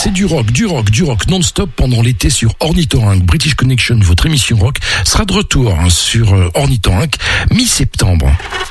C'est du rock non-stop pendant l'été sur Ornithorynque. British Connection, votre émission rock, sera de retour sur Ornithorynque mi-septembre.